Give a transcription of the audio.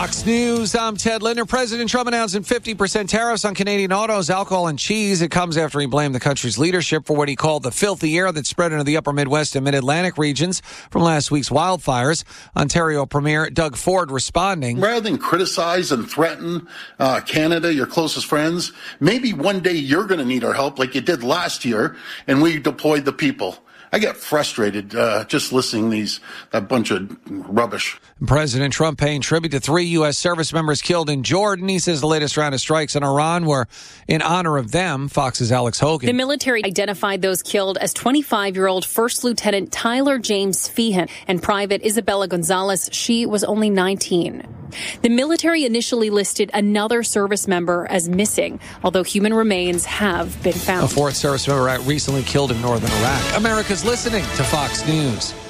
Fox News, I'm Ted Linder. President Trump announcing 50% tariffs on Canadian autos, alcohol, and cheese. It comes after he blamed the country's leadership for what he called the filthy air that spread into the upper Midwest and mid-Atlantic regions from last week's wildfires. Ontario Premier Doug Ford responding. Rather than criticize and threaten Canada, your closest friends, maybe one day you're going to need our help like you did last year, and we deployed the people. I get frustrated just listening to that bunch of rubbish. President Trump paying tribute to 3 U.S. service members killed in Jordan. He says the latest round of strikes in Iran were in honor of them. Fox's Alex Hogan. The military identified those killed as 25-year-old First Lieutenant Tyler James Feehan and Private Isabella Gonzalez. She was only 19. The military initially listed another service member as missing, although human remains have been found. A 4th service member recently killed in northern Iraq. America's listening to Fox News.